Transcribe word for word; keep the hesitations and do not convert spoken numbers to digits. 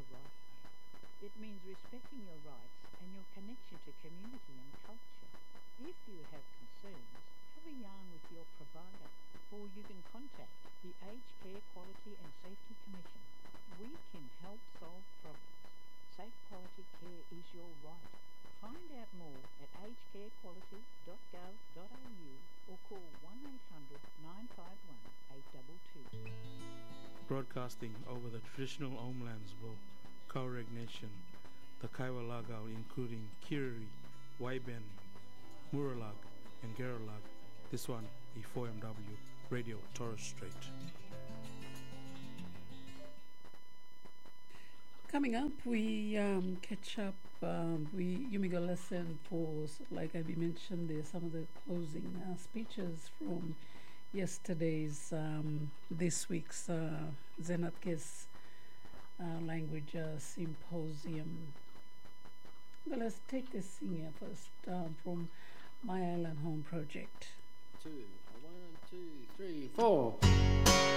right way. It means respecting your rights and your connection to community and culture. If you have concerns, have a yarn with your provider, or you can contact the Aged Care Quality and Safety Commission. We can help solve problems. Safe quality care is your right. Find out more at aged care quality dot gov dot a u or call one eight hundred nine five one eight two two. Broadcasting over the traditional homelands of Tuareg Nation, the Kaiwa Lagao, including Kiriri, Waibeni, Muralag, and Geralag. This one, E four M W Radio Torres Strait. Coming up, we um, catch up. Um, we you make a lesson for, like I mentioned, there's some of the closing uh, speeches from yesterday's, um, this week's uh, Zenatke's uh, language uh, symposium. Well, let's take this thing here first um, from My Island Home Project. Two, one, two, three, four.